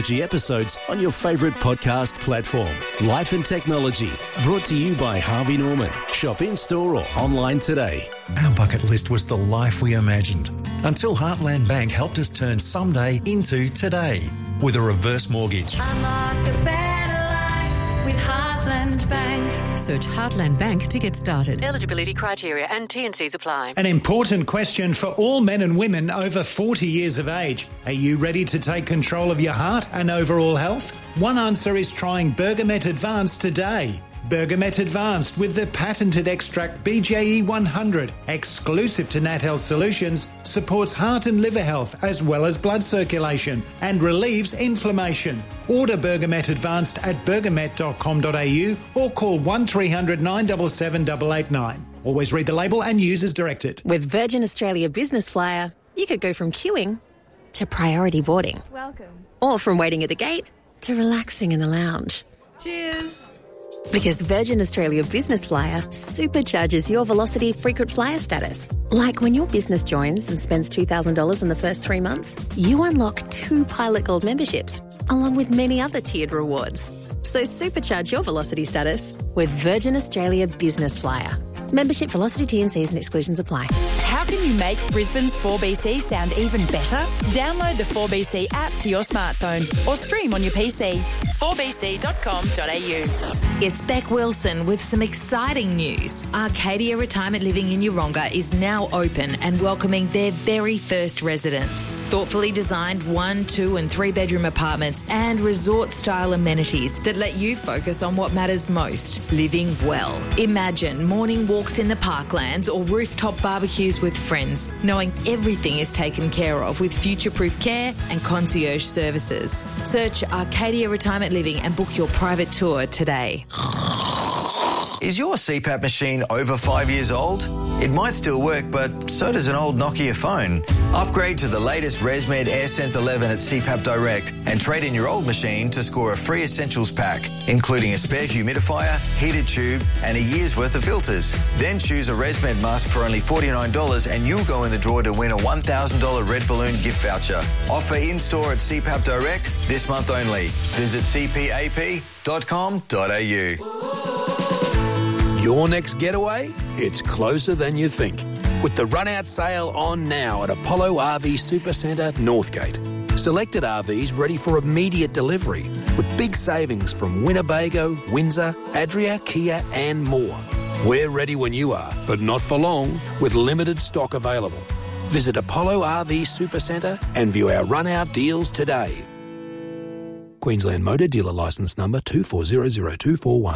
episodes on your favourite podcast platform. Life and Technology, brought to you by Harvey Norman. Shop in-store or online today. Our bucket list was the life we imagined, until Heartland Bank helped us turn someday into today with a reverse mortgage. Unlock a better life with Heartland Bank. Search Heartland Bank to get started. Eligibility criteria and T&Cs apply. An important question for all men and women over 40 years of age. Are you ready to take control of your heart and overall health? One answer is trying Bergamet Advanced today. Bergamet Advanced with the patented extract BJE 100, exclusive to Nat Health Solutions, supports heart and liver health as well as blood circulation and relieves inflammation. Order Bergamet Advanced at bergamet.com.au or call 1300 977 889. Always read the label and use as directed. With Virgin Australia Business Flyer, you could go from queuing to priority boarding. Welcome. Or from waiting at the gate to relaxing in the lounge. Cheers. Because Virgin Australia Business Flyer supercharges your Velocity frequent flyer status. Like when your business joins and spends $2,000 in the first 3 months, you unlock 2 Pilot Gold memberships, along with many other tiered rewards. So supercharge your Velocity status with Virgin Australia Business Flyer. Membership, Velocity, T&Cs and exclusions apply. How can you make Brisbane's 4BC sound even better? Download the 4BC app to your smartphone or stream on your PC. 4bc.com.au. It's Beck Wilson with some exciting news. Arcadia Retirement Living in Yeronga is now open and welcoming their very first residents. Thoughtfully designed 1, 2 and 3 bedroom apartments and resort-style amenities that let you focus on what matters most, living well. Imagine morning walks in the parklands or rooftop barbecues with friends, knowing everything is taken care of with future-proof care and concierge services. Search Arcadia Retirement Living and book your private tour today. Is your CPAP machine over 5 years old? It might still work, but so does an old Nokia phone. Upgrade to the latest ResMed AirSense 11 at CPAP Direct and trade in your old machine to score a free essentials pack, including a spare humidifier, heated tube and a year's worth of filters. Then choose a ResMed mask for only $49 and you'll go in the draw to win a $1,000 Red Balloon gift voucher. Offer in-store at CPAP Direct this month only. Visit cpap.com.au. Your next getaway? It's closer than you think. With the run-out sale on now at Apollo RV Supercentre, Northgate. Selected RVs ready for immediate delivery with big savings from Winnebago, Windsor, Adria, Kia and more. We're ready when you are, but not for long, with limited stock available. Visit Apollo RV Supercentre and view our run-out deals today. Queensland Motor Dealer Licence Number 24000241.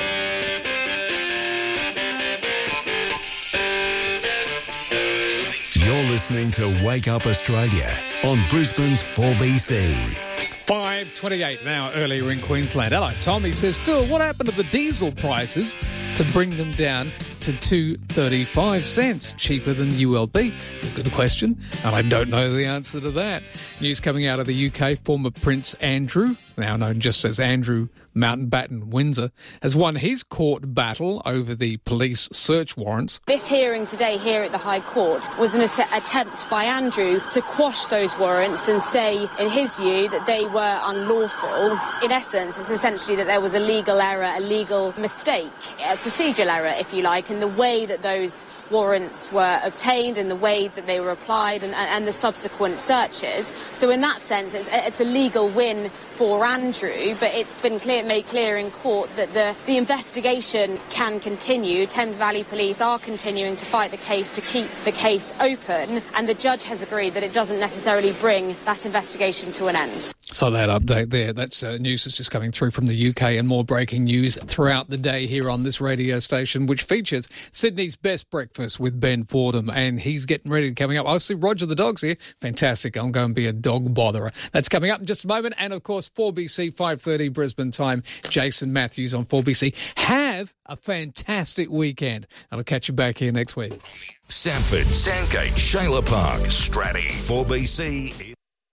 You're listening to Wake Up Australia on Brisbane's 4BC. 5:28 now earlier in Queensland. Hello, Tom. He says, Phil, what happened to the diesel prices to bring them down to 2.35 cents, cheaper than ULB? It's a good question, and I don't know the answer to that. News coming out of the UK, former Prince Andrew, now known just as Andrew Mountbatten Windsor, has won his court battle over the police search warrants. This hearing today here at the High Court was an attempt by Andrew to quash those warrants and say, in his view, that they were unlawful. In essence, it's essentially that there was a legal error, a legal mistake, a procedural error, if you like, in the way that those warrants were obtained and the way that they were applied and the subsequent searches. So in that sense, it's a legal win for Andrew, but it's been made clear in court that the investigation can continue. Thames Valley Police are continuing to fight the case to keep the case open, and the judge has agreed that it doesn't necessarily bring that investigation to an end. So that update there, that's news that's just coming through from the UK, and more breaking news throughout the day here on this radio station, which features Sydney's Best Breakfast with Ben Fordham, and he's getting ready coming up. I see Roger the dog's here. Fantastic. I'm going to be a dog botherer. That's coming up in just a moment. And, of course, 4BC 5:30 Brisbane time. Jason Matthews on 4BC. Have a fantastic weekend. I'll catch you back here next week. Sanford, Sandgate, Shayla Park, Stratty, 4BC.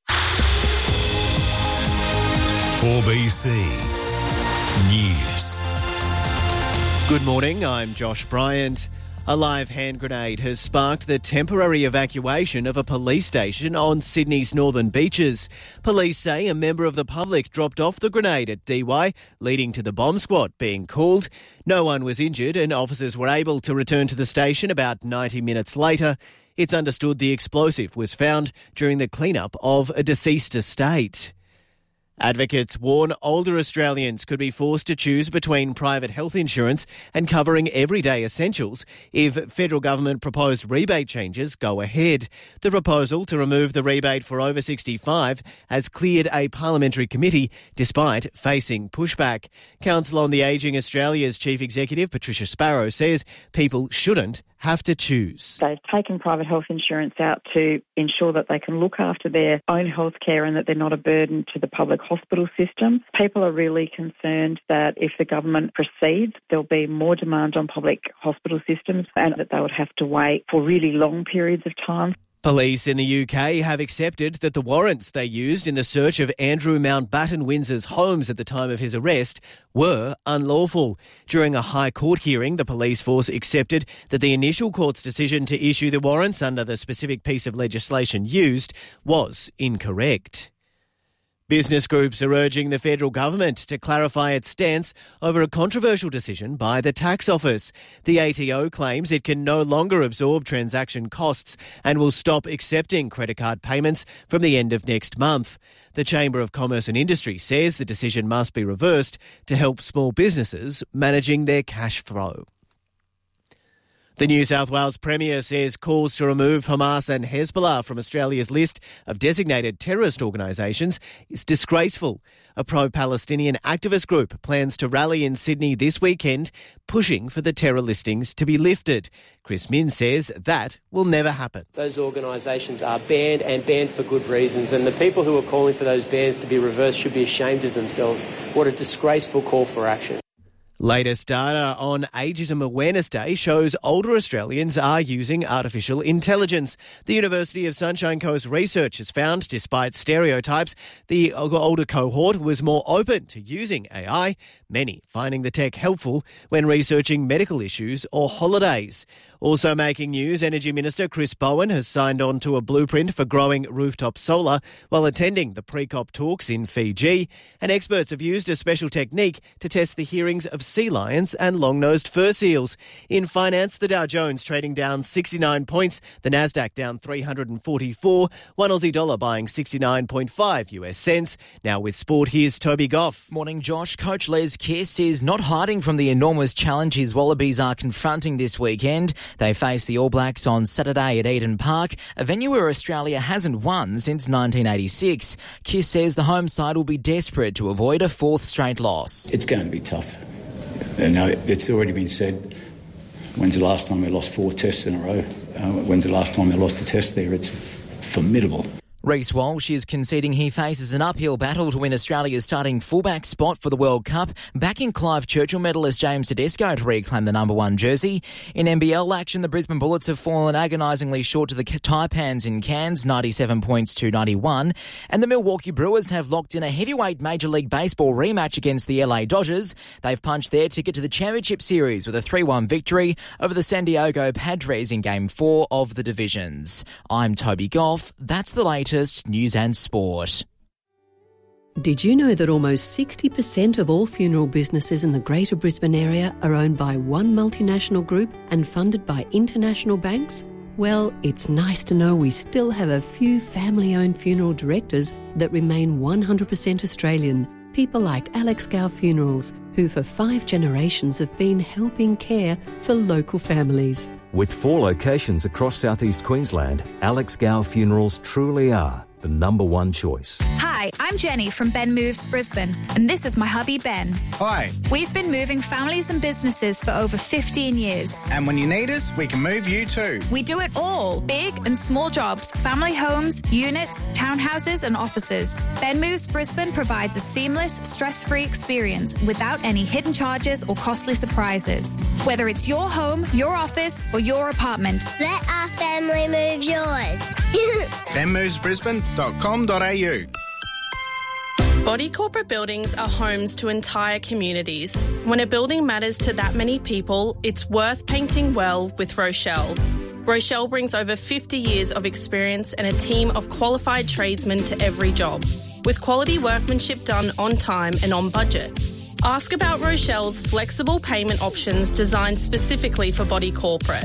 4BC News. Good morning, I'm Josh Bryant. A live hand grenade has sparked the temporary evacuation of a police station on Sydney's northern beaches. Police say a member of the public dropped off the grenade at DY, leading to the bomb squad being called. No one was injured and officers were able to return to the station about 90 minutes later. It's understood the explosive was found during the clean-up of a deceased estate. Advocates warn older Australians could be forced to choose between private health insurance and covering everyday essentials if federal government proposed rebate changes go ahead. The proposal to remove the rebate for over 65 has cleared a parliamentary committee despite facing pushback. Council on the Ageing Australia's Chief Executive Patricia Sparrow says people shouldn't have to choose. They've taken private health insurance out to ensure that they can look after their own health care and that they're not a burden to the public hospital system. People are really concerned that if the government proceeds, there'll be more demand on public hospital systems and that they would have to wait for really long periods of time. Police in the UK have accepted that the warrants they used in the search of Andrew Mountbatten Windsor's homes at the time of his arrest were unlawful. During a High Court hearing, the police force accepted that the initial court's decision to issue the warrants under the specific piece of legislation used was incorrect. Business groups are urging the federal government to clarify its stance over a controversial decision by the tax office. The ATO claims it can no longer absorb transaction costs and will stop accepting credit card payments from the end of next month. The Chamber of Commerce and Industry says the decision must be reversed to help small businesses managing their cash flow. The New South Wales Premier says calls to remove Hamas and Hezbollah from Australia's list of designated terrorist organisations is disgraceful. A pro-Palestinian activist group plans to rally in Sydney this weekend, pushing for the terror listings to be lifted. Chris Minns says that will never happen. Those organisations are banned and banned for good reasons, and the people who are calling for those bans to be reversed should be ashamed of themselves. What a disgraceful call for action. Latest data on Ageism Awareness Day shows older Australians are using artificial intelligence. The University of Sunshine Coast research has found, despite stereotypes, the older cohort was more open to using AI, many finding the tech helpful when researching medical issues or holidays. Also making news, Energy Minister Chris Bowen has signed on to a blueprint for growing rooftop solar while attending the pre-COP talks in Fiji. And experts have used a special technique to test the hearings of sea lions and long-nosed fur seals. In finance, the Dow Jones trading down 69 points, the Nasdaq down 344, one Aussie dollar buying 69.5 US cents. Now with sport, here's Toby Goff. Morning, Josh. Coach Les Kiss is not hiding from the enormous challenge his Wallabies are confronting this weekend. They face the All Blacks on Saturday at Eden Park, a venue where Australia hasn't won since 1986. Kiss says the home side will be desperate to avoid a fourth straight loss. It's going to be tough. Now, it's already been said, when's the last time we lost 4 tests in a row? When's the last time we lost a test there? It's formidable. Reece Walsh is conceding he faces an uphill battle to win Australia's starting fullback spot for the World Cup, backing Clive Churchill medalist James Tedesco to reclaim the number 1 jersey. In NBL action, the Brisbane Bullets have fallen agonisingly short to the Taipans in Cairns, 97 points to 91. And the Milwaukee Brewers have locked in a heavyweight Major League Baseball rematch against the LA Dodgers. They've punched their ticket to the Championship Series with a 3-1 victory over the San Diego Padres in Game 4 of the divisions. I'm Toby Goff. That's the latest news and sport. Did you know that almost 60% of all funeral businesses in the Greater Brisbane area are owned by one multinational group and funded by international banks? Well, it's nice to know we still have a few family-owned funeral directors that remain 100% Australian. People like Alex Gow Funerals, who for 5 generations have been helping care for local families. With 4 locations across southeast Queensland, Alex Gow Funerals truly are the number 1 choice. Hi, I'm Jenny from Ben Moves Brisbane, and this is my hubby Ben. Hi. We've been moving families and businesses for over 15 years. And when you need us, we can move you too. We do it all, big and small jobs, family homes, units, townhouses and offices. Ben Moves Brisbane provides a seamless, stress-free experience without any hidden charges or costly surprises. Whether it's your home, your office or your apartment. Let our family move yours. benmovesbrisbane.com.au. Body corporate buildings are homes to entire communities. When a building matters to that many people, it's worth painting well with Rochelle. Rochelle brings over 50 years of experience and a team of qualified tradesmen to every job, with quality workmanship done on time and on budget. Ask about Rochelle's flexible payment options designed specifically for body corporate.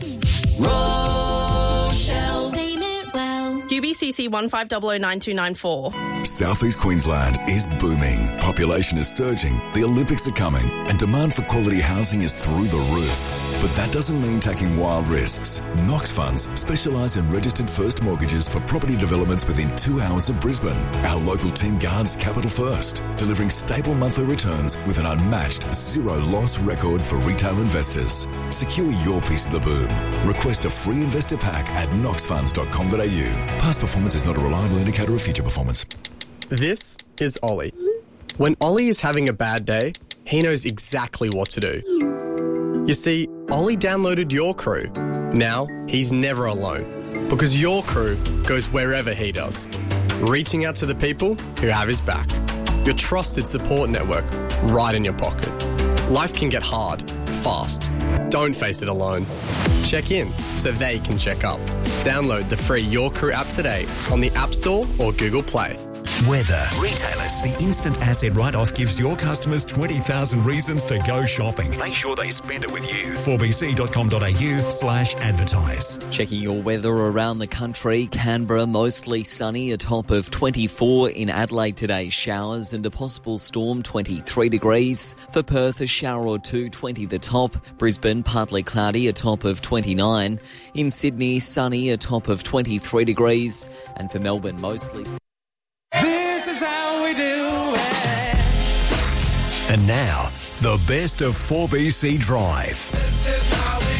Rochelle. Payment well. UBCC 15009294. Southeast Queensland is booming. Population is surging, the Olympics are coming, and demand for quality housing is through the roof. But that doesn't mean taking wild risks. Knox Funds specialise in registered first mortgages for property developments within 2 hours of Brisbane. Our local team guards capital first, delivering stable monthly returns with an unmatched zero-loss record for retail investors. Secure your piece of the boom. Request a free investor pack at knoxfunds.com.au. Past performance is not a reliable indicator of future performance. This is Ollie. When Ollie is having a bad day, he knows exactly what to do. You see, Ollie downloaded Your Crew. Now, he's never alone, because Your Crew goes wherever he does, reaching out to the people who have his back. Your trusted support network right in your pocket. Life can get hard, fast. Don't face it alone. Check in so they can check up. Download the free Your Crew app today on the App Store or Google Play. Weather. Retailers. The instant asset write-off gives your customers 20,000 reasons to go shopping. Make sure they spend it with you. 4bc.com.au/advertise. Checking your weather around the country. Canberra, mostly sunny, a top of 24. In Adelaide today, showers and a possible storm, 23 degrees. For Perth, a shower or two, 20 the top. Brisbane, partly cloudy, a top of 29. In Sydney, sunny, a top of 23 degrees. And for Melbourne, mostly This is how we do it. And now, the best of 4BC Drive. This is how we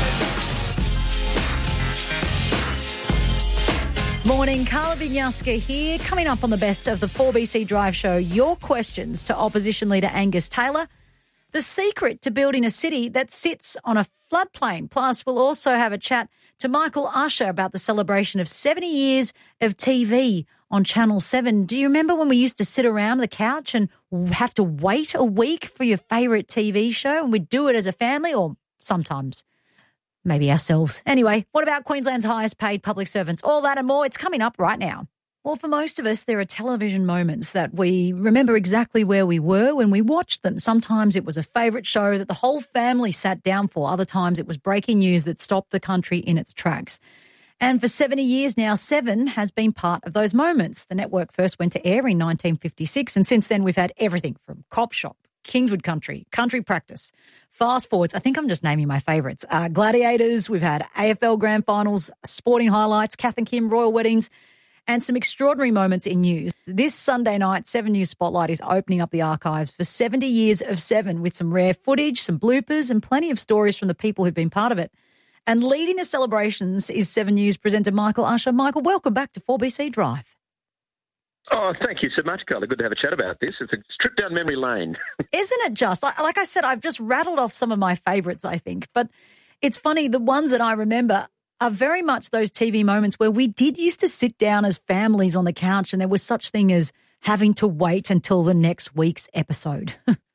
do it. Morning, Carla Vignaska here. Coming up on the best of the 4BC Drive show, your questions to Opposition Leader Angus Taylor. The secret to building a city that sits on a floodplain. Plus, we'll also have a chat to Michael Usher about the celebration of 70 years of TV on Channel 7. Do you remember when we used to sit around the couch and have to wait a week for your favourite TV show? And we'd do it as a family, or sometimes maybe ourselves. Anyway, what about Queensland's highest paid public servants? All that and more, it's coming up right now. Well, for most of us, there are television moments that we remember exactly where we were when we watched them. Sometimes it was a favourite show that the whole family sat down for. Other times it was breaking news that stopped the country in its tracks. And for 70 years now, Seven has been part of those moments. The network first went to air in 1956, and since then we've had everything from Cop Shop, Kingswood Country, Country Practice, Fast Forwards. I think I'm just naming my favourites. Gladiators, we've had AFL Grand Finals, sporting highlights, Kath and Kim, royal weddings, and some extraordinary moments in news. This Sunday night, 7 News Spotlight is opening up the archives for 70 years of Seven with some rare footage, some bloopers, and plenty of stories from the people who've been part of it. And leading the celebrations is 7 News presenter Michael Usher. Michael, welcome back to 4BC Drive. Oh, thank you so much, Carla. Good to have a chat about this. It's a trip down memory lane. Isn't it just? Like I said, I've just rattled off some of my favourites, I think. But it's funny, the ones that I remember are very much those TV moments where we did used to sit down as families on the couch and there was such thing as having to wait until the next week's episode.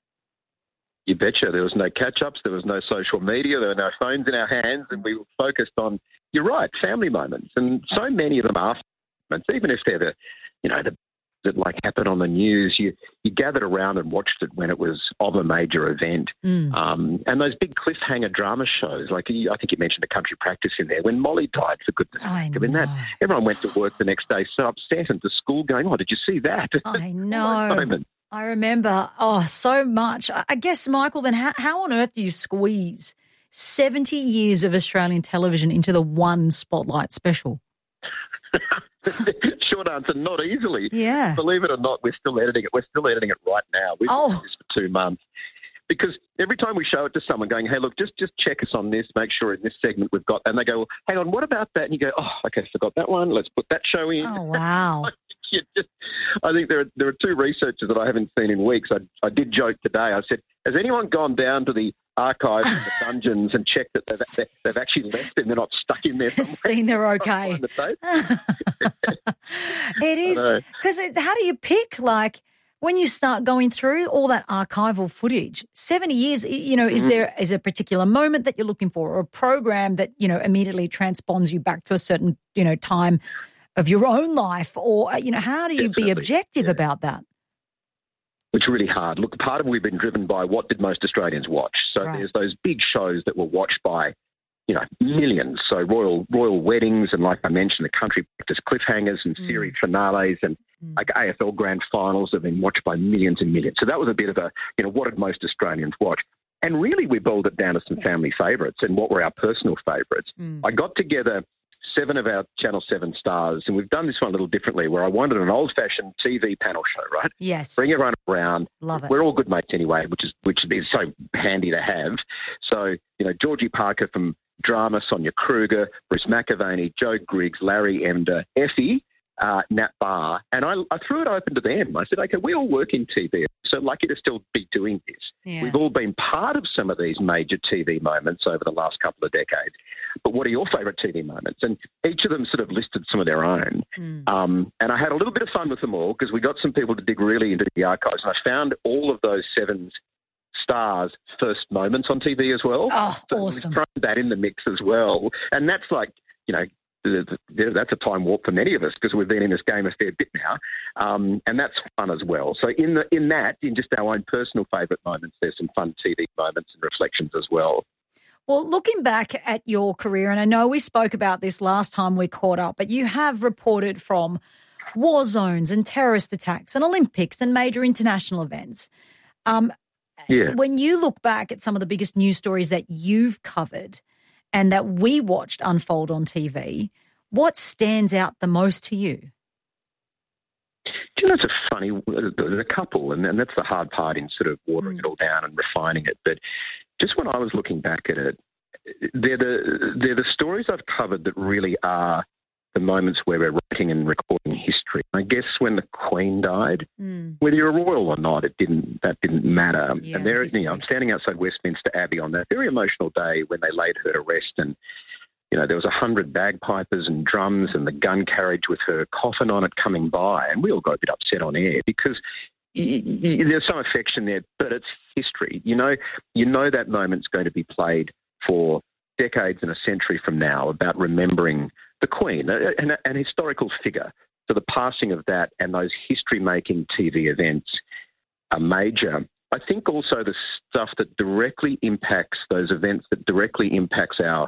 You betcha. There was no catch-ups. There was no social media. There were no phones in our hands, and we were focused on, you're right, family moments. And so many of them are moments, even if they're the that like happened on the news. You gathered around and watched it when it was of a major event. And those big cliffhanger drama shows, like I think you mentioned the Country Practice in there. When Molly died, for goodness sake, everyone went to work the next day so upset and to school going, "Oh, did you see that?" I know. I remember, so much. I guess, Michael, then how on earth do you squeeze 70 years of Australian television into the one Spotlight special? Short answer, not easily. Yeah. Believe it or not, we're still editing it. We're still editing it right now. We've been doing this for 2 months. Because every time we show it to someone going, hey, look, just check us on this, make sure in this segment we've got, and they go, well, hang on, what about that? And you go, oh, okay, forgot that one. Let's put that show in. Oh, wow. I think there are 2 researchers that I haven't seen in weeks. I did joke today. I said, has anyone gone down to the archives and the dungeons and checked that they've actually left and they're not stuck in there somewhere? Seen they're okay. The It is. Because how do you pick? Like, when you start going through all that archival footage, 70 years, is there a particular moment that you're looking for, or a program that, immediately transpons you back to a certain, time of your own life? Or, how do you be objective about that? It's really hard. Look, part of it we've been driven by what did most Australians watch. So there's those big shows that were watched by, millions. So royal weddings, and like I mentioned, the country practice cliffhangers and series finales, and like AFL grand finals have been watched by millions and millions. So that was a bit of a, what did most Australians watch? And really we boiled it down to some family favourites and what were our personal favourites. I got together 7 of our Channel 7 stars, and we've done this one a little differently, where I wanted an old-fashioned TV panel show, right? Yes. Bring everyone around. Love it. We're all good mates anyway, which is so handy to have. So, Georgie Parker from Drama, Sonia Kruger, Bruce McAvaney, Joe Griggs, Larry Emder, Effie, Nat Barr, and I threw it open to them. I said, okay, we all work in TV, so lucky to still be doing this. Yeah. We've all been part of some of these major TV moments over the last couple of decades. But what are your favourite TV moments? And each of them sort of listed some of their own. And I had a little bit of fun with them all, because we got some people to dig really into the archives, and I found all of those 7 stars' first moments on TV as well. Oh, so awesome. We've thrown that in the mix as well. And that's like, that's a time warp for many of us, because we've been in this game a fair bit now, and that's fun as well. So in just our own personal favourite moments, there's some fun TV moments and reflections as well. Well, looking back at your career, and I know we spoke about this last time we caught up, but you have reported from war zones and terrorist attacks and Olympics and major international events. When you look back at some of the biggest news stories that you've covered and that we watched unfold on TV, what stands out the most to you? It's a funny, there's a couple, and that's the hard part in sort of watering it all down and refining it. But just when I was looking back at it, they're the stories I've covered that really are the moments where we're writing and recording history. I guess when the Queen died, whether you're a royal or not, that didn't matter. Yeah, and I'm standing outside Westminster Abbey on that very emotional day when they laid her to rest, and there was 100 bagpipers and drums and the gun carriage with her coffin on it coming by, and we all got a bit upset on air because there's some affection there, but it's history. You know that moment's going to be played for decades and a century from now, about remembering the Queen, an historical figure. So the passing of that and those history-making TV events are major. I think also the stuff that directly impacts those events, that directly impacts our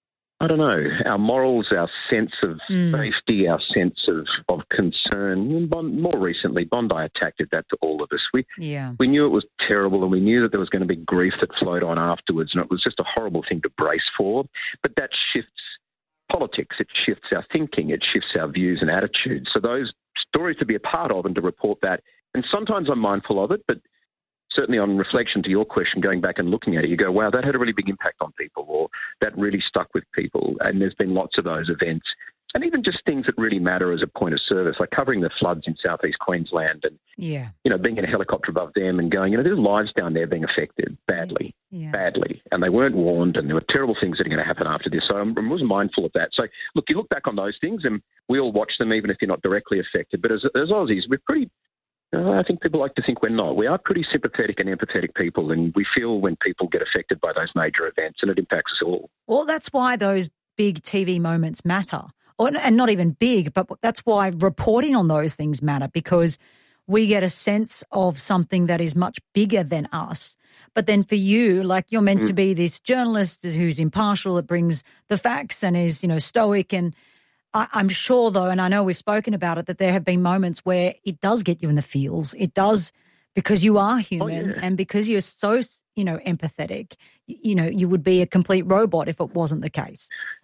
morals, our sense of safety, our sense of concern. More recently, Bondi attack did that to all of us. We knew it was terrible, and we knew that there was going to be grief that flowed on afterwards, and it was just a horrible thing to brace for. But that shifts politics, it shifts our thinking, it shifts our views and attitudes. So those stories to be a part of and to report that, and sometimes I'm mindful of it, but certainly on reflection to your question, going back and looking at it, you go, wow, that had a really big impact on people, or that really stuck with people. And there's been lots of those events. And even just things that really matter as a point of service, like covering the floods in southeast Queensland and, being in a helicopter above them and going, there's lives down there being affected badly. And they weren't warned, and there were terrible things that are going to happen after this. So I was mindful of that. So, look, you look back on those things and we all watch them, even if you're not directly affected. But as Aussies, we're pretty... I think people like to think we're not. We are pretty sympathetic and empathetic people, and we feel when people get affected by those major events, and it impacts us all. Well, that's why those big TV moments matter. And not even big, but that's why reporting on those things matter, because we get a sense of something that is much bigger than us. But then for you, like, you're meant to be this journalist who's impartial, that brings the facts and is, stoic. And I'm sure, though, and I know we've spoken about it, that there have been moments where it does get you in the feels. It does, because you are human and because you're so, empathetic. You would be a complete robot if it wasn't the case.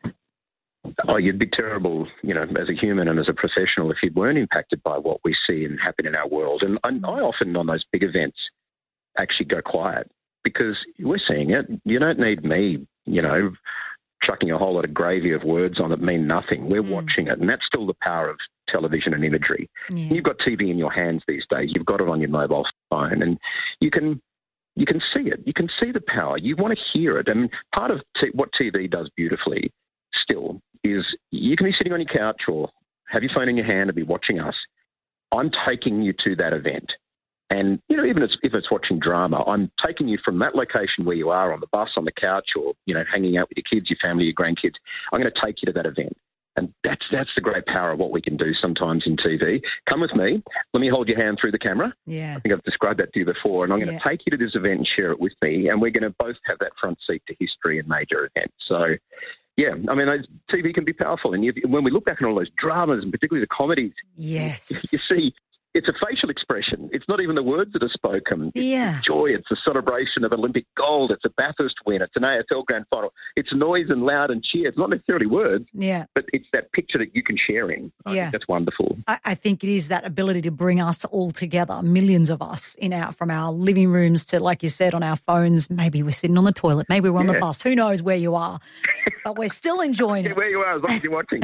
Oh, you'd be terrible, as a human and as a professional if you weren't impacted by what we see and happen in our world. And I often, on those big events, actually go quiet because we're seeing it. You don't need me, chucking a whole lot of gravy of words on it mean nothing. We're watching it, and that's still the power of television and imagery. Yeah. You've got TV in your hands these days. You've got it on your mobile phone, and you can see it. You can see the power. You want to hear it. And part of what TV does beautifully still is you can be sitting on your couch or have your phone in your hand and be watching us. I'm taking you to that event. And, you know, even if it's watching drama, I'm taking you from that location where you are on the bus, on the couch, or, you know, hanging out with your kids, your family, your grandkids. I'm going to take you to that event. And that's the great power of what we can do sometimes in TV. Come with me. Let me hold your hand through the camera. Yeah. I think I've described that to you before. And I'm going to take you to this event and share it with me. And we're going to both have that front seat to history and major events. So, yeah, I mean, TV can be powerful. And when we look back on all those dramas, and particularly the comedies, yes, you see it's a facial expression. It's not even the words that are spoken. Yeah. It's joy. It's a celebration of Olympic gold. It's a Bathurst win. It's an AFL grand final. It's noise and loud and cheer. It's not necessarily words, but it's that picture that you can share in. I think that's wonderful. I think it is that ability to bring us all together, millions of us, from our living rooms to, like you said, on our phones. Maybe we're sitting on the toilet. Maybe we're on the bus. Who knows where you are? But we're still enjoying it. Where you are, as long as you're watching.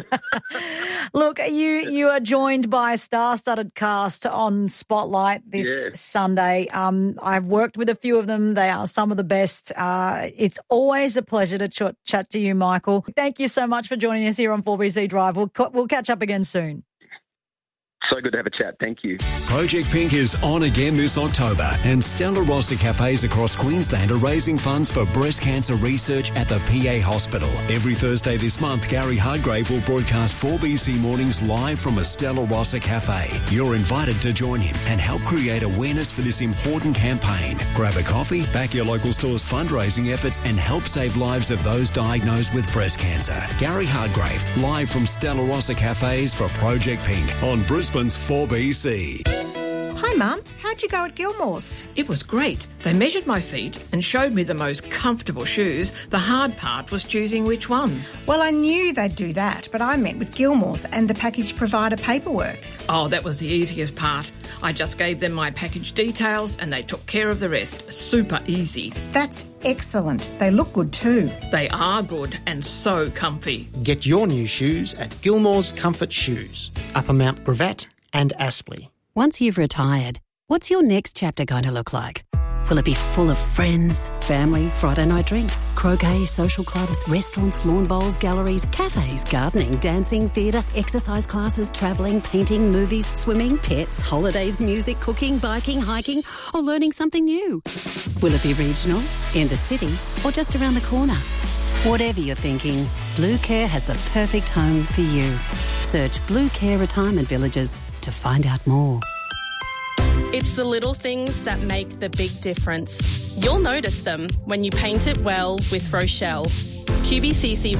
Look, you are joined by a star-studded cast on Spotlight this Sunday. I've worked with a few of them. They are some of the best. It's always a pleasure to chat to you, Michael. Thank you so much for joining us here on 4BC Drive. We'll catch up again soon. So good to have a chat. Thank you. Project Pink is on again this October, and Stella Rossa cafes across Queensland are raising funds for breast cancer research at the PA Hospital. Every Thursday this month, Gary Hardgrave will broadcast 4BC Mornings live from a Stella Rossa cafe. You're invited to join him and help create awareness for this important campaign. Grab a coffee, back your local store's fundraising efforts, and help save lives of those diagnosed with breast cancer. Gary Hardgrave, live from Stella Rossa cafes for Project Pink on Brisbane's 4BC. Hi, Mum. How'd you go at Gilmore's? It was great. They measured my feet and showed me the most comfortable shoes. The hard part was choosing which ones. Well, I knew they'd do that, but I met with Gilmore's and the package provider paperwork. Oh, that was the easiest part. I just gave them my package details and they took care of the rest. Super easy. That's excellent. They look good too. They are good and so comfy. Get your new shoes at Gilmore's Comfort Shoes, Upper Mount Gravatt and Aspley. Once you've retired, what's your next chapter going to look like? Will it be full of friends, family, Friday night drinks, croquet, social clubs, restaurants, lawn bowls, galleries, cafes, gardening, dancing, theatre, exercise classes, travelling, painting, movies, swimming, pets, holidays, music, cooking, biking, hiking, or learning something new? Will it be regional, in the city, or just around the corner? Whatever you're thinking, Blue Care has the perfect home for you. Search Blue Care Retirement Villages to find out more. It's the little things that make the big difference. You'll notice them when you paint it well with Rochelle. QBCC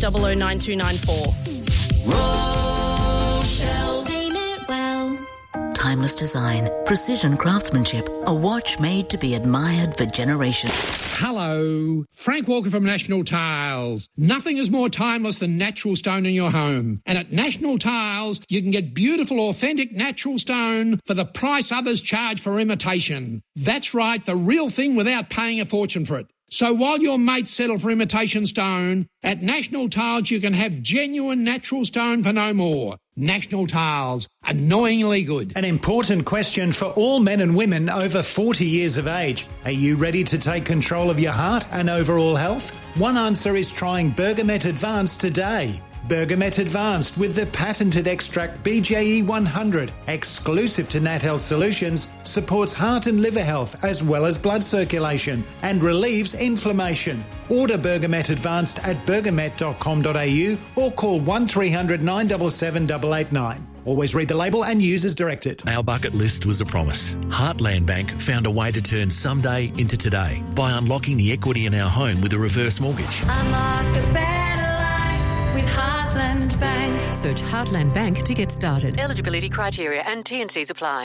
15009294. Rochelle. Paint it well. Timeless design, precision craftsmanship, a watch made to be admired for generations. Hello, Frank Walker from National Tiles. Nothing is more timeless than natural stone in your home. And at National Tiles, you can get beautiful, authentic natural stone for the price others charge for imitation. That's right, the real thing without paying a fortune for it. So while your mates settle for imitation stone, at National Tiles you can have genuine natural stone for no more. National Tiles, annoyingly good. An important question for all men and women over 40 years of age. Are you ready to take control of your heart and overall health? One answer is trying Bergamet Advanced today. Bergamet Advanced with the patented extract BJE 100, exclusive to Nat Health Solutions, supports heart and liver health as well as blood circulation and relieves inflammation. Order Bergamet Advanced at bergamet.com.au or call 1300 977 889. Always read the label and use as directed. Our bucket list was a promise. Heartland Bank found a way to turn someday into today by unlocking the equity in our home with a reverse mortgage. Unlock a better life with Heartland Bank. Search Heartland Bank to get started. Eligibility criteria and T&Cs apply.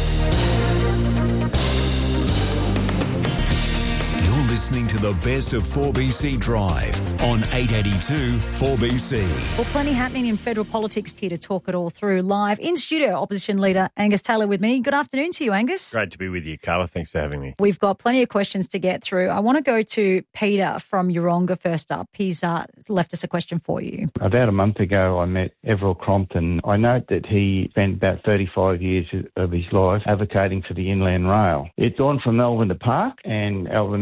You're listening to the best of 4BC Drive on 882 4BC. Well, plenty happening in federal politics here to talk it all through. Live in studio, Opposition Leader Angus Taylor with me. Good afternoon to you, Angus. Great to be with you, Carla. Thanks for having me. We've got plenty of questions to get through. I want to go to Peter from Yeronga first up. He's left us a question for you. About a month ago, I met Everell Crompton. I note that he spent about 35 years of his life advocating for the Inland Rail. It's gone from Melbourne to Park, and Albanese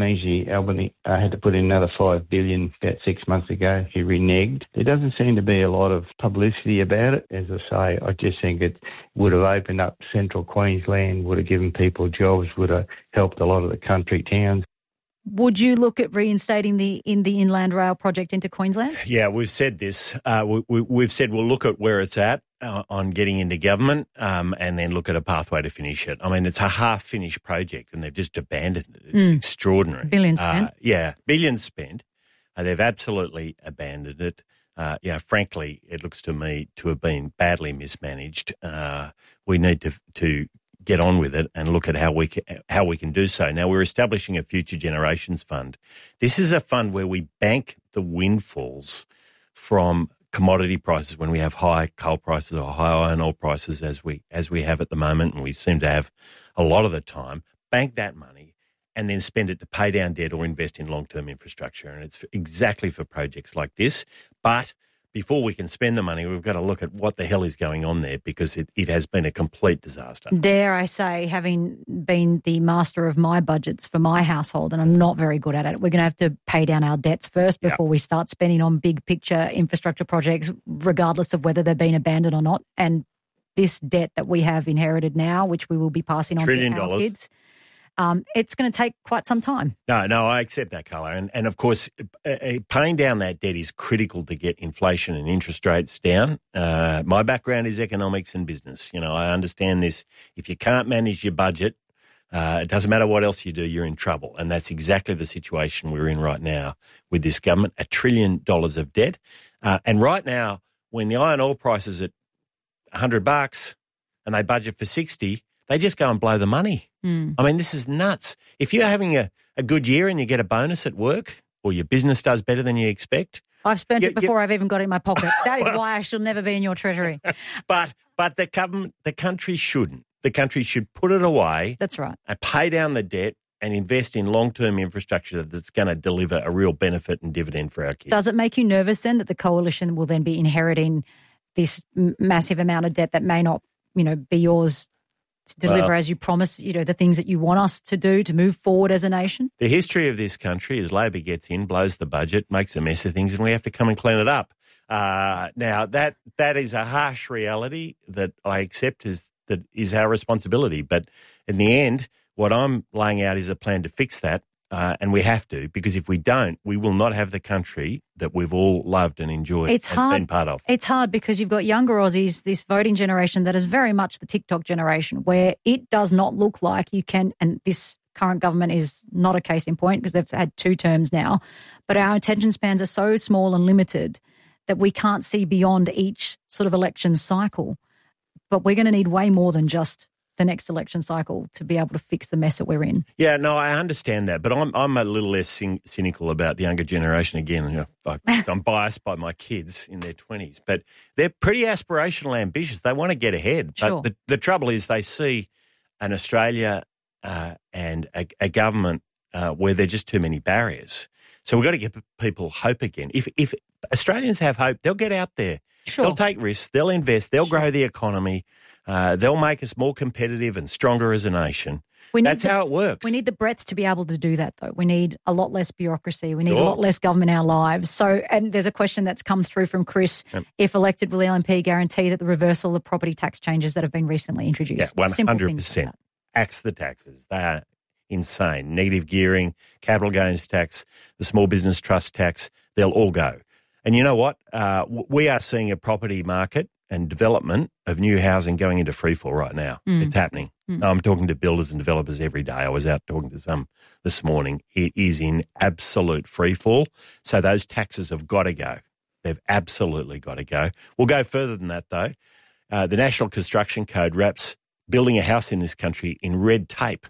Albany had to put in another $5 billion about 6 months ago. He reneged. There doesn't seem to be a lot of publicity about it. As I say, I just think it would have opened up central Queensland, would have given people jobs, would have helped a lot of the country towns. Would you look at reinstating the Inland Rail project into Queensland? Yeah, we've said this. We've said we'll look at where it's at on getting into government and then look at a pathway to finish it. I mean, it's a half-finished project and they've just abandoned it. It's extraordinary. Billions spent. Billions spent. They've absolutely abandoned it. Frankly, it looks to me to have been badly mismanaged. We need to get on with it and look at how we can do so. Now, we're establishing a Future Generations Fund. This is a fund where we bank the windfalls from commodity prices when we have high coal prices or high iron ore prices as we have at the moment, and we seem to have a lot of the time. Bank that money and then spend it to pay down debt or invest in long-term infrastructure. And it's exactly for projects like this. But before we can spend the money, we've got to look at what the hell is going on there because it has been a complete disaster. Dare I say, having been the master of my budgets for my household, and I'm not very good at it, we're going to have to pay down our debts first before we start spending on big picture infrastructure projects, regardless of whether they've been abandoned or not. And this debt that we have inherited now, which we will be passing on to our kids, it's going to take quite some time. No, I accept that, Carla. And of course, paying down that debt is critical to get inflation and interest rates down. My background is economics and business. You know, I understand this. If you can't manage your budget, it doesn't matter what else you do, you're in trouble. And that's exactly the situation we're in right now with this government, $1 trillion of debt. And right now, when the iron ore price is at $100 and they budget for 60, they just go and blow the money. I mean, this is nuts. If you're having a good year and you get a bonus at work or your business does better than you expect. I've spent it before I've even got it in my pocket. That is why I shall never be in your treasury. But the country shouldn't. The country should put it away. That's right. And pay down the debt and invest in long-term infrastructure that's going to deliver a real benefit and dividend for our kids. Does it make you nervous then that the coalition will then be inheriting this massive amount of debt that may not, be yours to deliver as you promise, the things that you want us to do to move forward as a nation? The history of this country is Labor gets in, blows the budget, makes a mess of things, and we have to come and clean it up. Now, that is a harsh reality that I accept that is our responsibility. But in the end, what I'm laying out is a plan to fix that, and we have to, because if we don't, we will not have the country that we've all loved and enjoyed and been part of. It's hard because you've got younger Aussies, this voting generation that is very much the TikTok generation, where it does not look like you can, and this current government is not a case in point because they've had 2 terms now, but our attention spans are so small and limited that we can't see beyond each sort of election cycle. But we're going to need way more than just the next election cycle to be able to fix the mess that we're in. Yeah, no, I understand that, but I'm a little less cynical about the younger generation again. I'm biased by my kids in their 20s, but they're pretty aspirational, ambitious. They want to get ahead. Sure. But the trouble is they see an Australia and a government where there are just too many barriers. So we've got to give people hope again. If Australians have hope, they'll get out there. Sure. They'll take risks. They'll invest. They'll grow the economy. They'll make us more competitive and stronger as a nation. That's how it works. We need the breadth to be able to do that, though. We need a lot less bureaucracy. We need a lot less government in our lives. So, and there's a question that's come through from Chris. Yep. If elected, will the LNP guarantee that the reversal of property tax changes that have been recently introduced? Yeah, 100%. Axe the taxes. They are insane. Negative gearing, capital gains tax, the small business trust tax, they'll all go. And you know what? We are seeing a property market and development of new housing going into freefall right now. It's happening. I'm talking to builders and developers every day. I was out talking to some this morning. It is in absolute freefall. So those taxes have got to go. They've absolutely got to go. We'll go further than that, though. The National Construction Code wraps building a house in this country in red tape.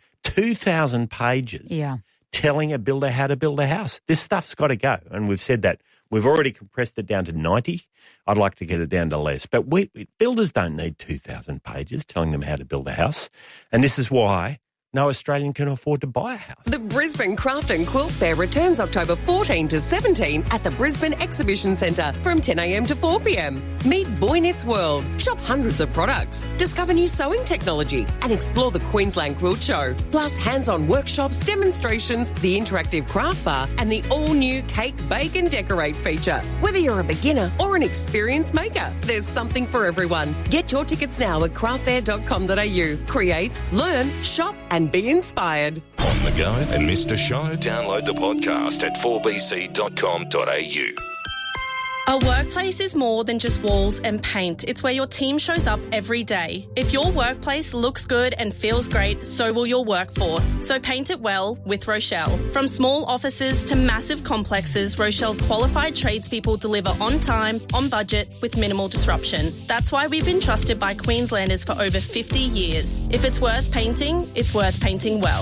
2,000 pages telling a builder how to build a house. This stuff's got to go, and we've said that. We've already compressed it down to 90. I'd like to get it down to less. But builders don't need 2,000 pages telling them how to build a house. And this is why no Australian can afford to buy a house. The Brisbane Craft and Quilt Fair returns October 14 to 17 at the Brisbane Exhibition Centre from 10 a.m. to 4 p.m. Meet Boy Knits World, shop hundreds of products, discover new sewing technology and explore the Queensland Quilt Show. Plus hands-on workshops, demonstrations, the interactive craft bar and the all-new Cake, Bake and Decorate feature. Whether you're a beginner or an experienced maker, there's something for everyone. Get your tickets now at craftfair.com.au. Create, learn, shop and be inspired. On the go and missed a show? Download the podcast at 4bc.com.au. A workplace is more than just walls and paint. It's where your team shows up every day. If your workplace looks good and feels great, so will your workforce. So paint it well with Rochelle. From small offices to massive complexes, Rochelle's qualified tradespeople deliver on time, on budget, with minimal disruption. That's why we've been trusted by Queenslanders for over 50 years. If it's worth painting, it's worth painting well.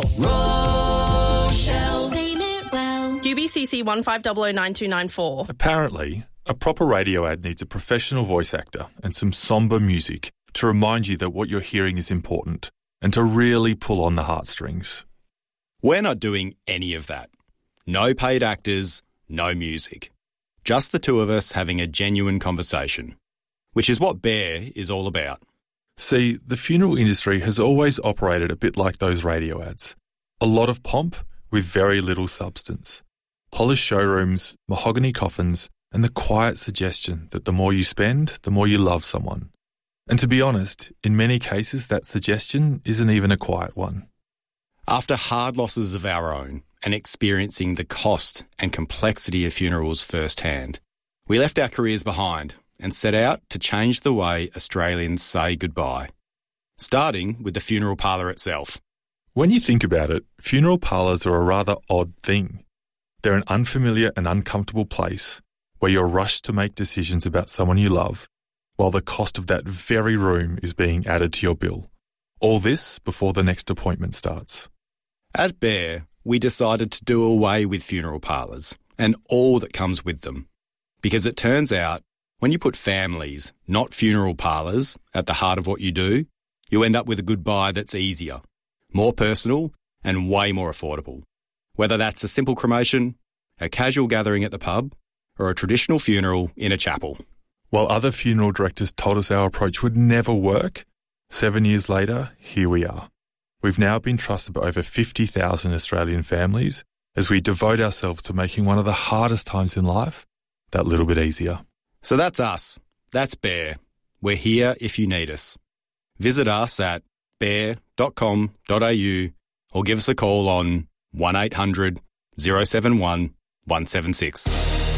Rochelle, paint it well. QBCC 15009294. Apparently, a proper radio ad needs a professional voice actor and some sombre music to remind you that what you're hearing is important and to really pull on the heartstrings. We're not doing any of that. No paid actors, no music. Just the two of us having a genuine conversation, which is what Bear is all about. See, the funeral industry has always operated a bit like those radio ads. A lot of pomp with very little substance. Polished showrooms, mahogany coffins, and the quiet suggestion that the more you spend, the more you love someone. And to be honest, in many cases that suggestion isn't even a quiet one. After hard losses of our own and experiencing the cost and complexity of funerals firsthand, we left our careers behind and set out to change the way Australians say goodbye, starting with the funeral parlour itself. When you think about it, funeral parlours are a rather odd thing. They're an unfamiliar and uncomfortable place where you're rushed to make decisions about someone you love, while the cost of that very room is being added to your bill. All this before the next appointment starts. At Bear, we decided to do away with funeral parlours and all that comes with them. Because it turns out, when you put families, not funeral parlours, at the heart of what you do, you end up with a goodbye that's easier, more personal and way more affordable. Whether that's a simple cremation, a casual gathering at the pub, or a traditional funeral in a chapel. While other funeral directors told us our approach would never work, 7 years later, here we are. We've now been trusted by over 50,000 Australian families as we devote ourselves to making one of the hardest times in life that little bit easier. So that's us. That's Bear. We're here if you need us. Visit us at bear.com.au or give us a call on 1800 071 176.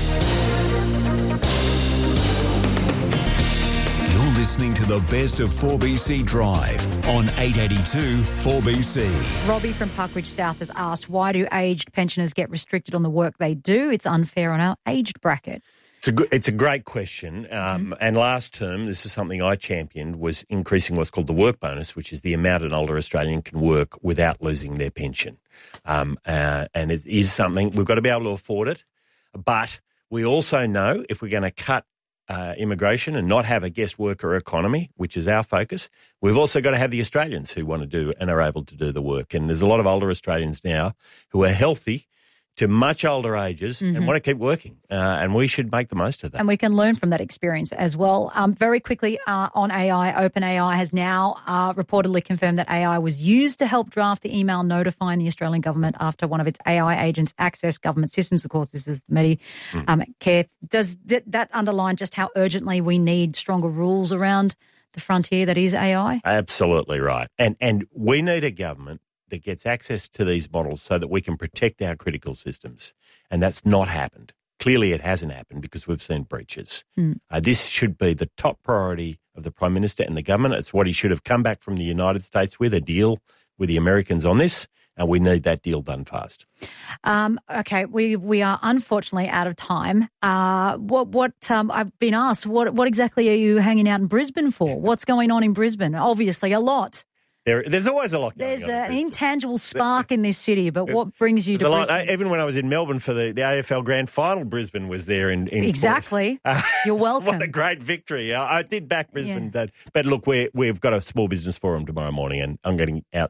Listening to the best of 4BC Drive on 882 4BC. Robbie from Parkridge South has asked, why do aged pensioners get restricted on the work they do? It's unfair on our aged bracket. It's a great question. And last term, this is something I championed, was increasing what's called the work bonus, which is the amount an older Australian can work without losing their pension. And it is something, we've got to be able to afford it. But we also know if we're going to cut immigration and not have a guest worker economy, which is our focus, we've also got to have the Australians who want to do and are able to do the work. And there's a lot of older Australians now who are healthy to much older ages and want to keep working. And we should make the most of that. And we can learn from that experience as well. Very quickly on AI, OpenAI has now reportedly confirmed that AI was used to help draft the email notifying the Australian government after one of its AI agents accessed government systems. Of course, this is the Medicare. Does that underline just how urgently we need stronger rules around the frontier that is AI? Absolutely right. And we need a government that gets access to these models so that we can protect our critical systems. And that's not happened. Clearly it hasn't happened because we've seen breaches. This should be the top priority of the Prime Minister and the government. It's what he should have come back from the United States with, a deal with the Americans on this, and we need that deal done fast. Okay, we are unfortunately out of time. What I've been asked, what exactly are you hanging out in Brisbane for? What's going on in Brisbane? Obviously a lot. There's always a lot going on. There's an intangible spark in this city, but what brings you to Brisbane? Even when I was in Melbourne for the AFL Grand Final, Brisbane was there in Exactly. You're welcome. What a great victory. I did back Brisbane. Yeah. But look, we've got a small business forum tomorrow morning, and I'm getting out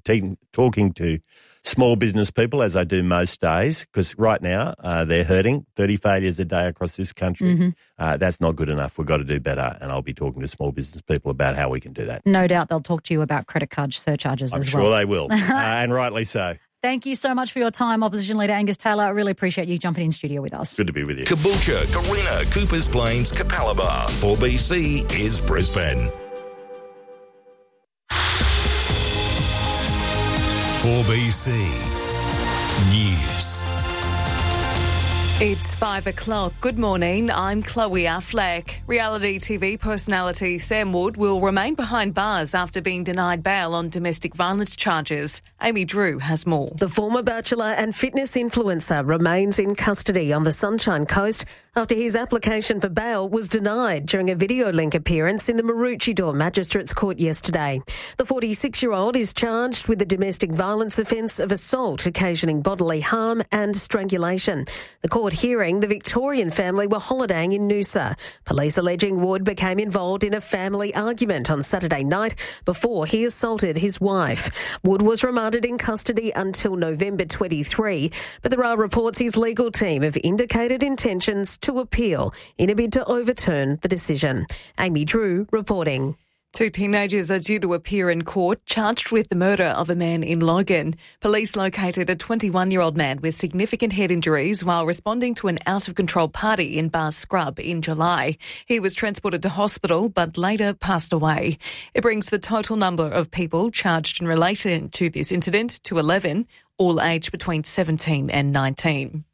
talking to small business people, as I do most days, because right now they're hurting. 30 failures a day across this country. Mm-hmm. That's not good enough. We've got to do better, and I'll be talking to small business people about how we can do that. No doubt they'll talk to you about credit card surcharges I'm as sure well. they will, and rightly so. Thank you so much for your time, Opposition Leader Angus Taylor. I really appreciate you jumping in studio with us. Good to be with you. Caboolture, Carina, Coopers Plains, Capalaba. 4BC is Brisbane. 4BC News. It's 5 o'clock. Good morning. I'm Chloe Affleck. Reality TV personality Sam Wood will remain behind bars after being denied bail on domestic violence charges. Amy Drew has more. The former Bachelor and fitness influencer remains in custody on the Sunshine Coast after his application for bail was denied during a video link appearance in the Maroochydore Magistrates Court yesterday. The 46-year-old is charged with the domestic violence offence of assault occasioning bodily harm and strangulation. The court hearing, the Victorian family were holidaying in Noosa. Police alleging Wood became involved in a family argument on Saturday night before he assaulted his wife. Wood was remanded in custody until November 23, but there are reports his legal team have indicated intentions to appeal in a bid to overturn the decision. Amy Drew reporting. 2 teenagers are due to appear in court charged with the murder of a man in Logan. Police located a 21-year-old man with significant head injuries while responding to an out-of-control party in Bar Scrub in July. He was transported to hospital but later passed away. It brings the total number of people charged in relation to this incident to 11, all aged between 17 and 19.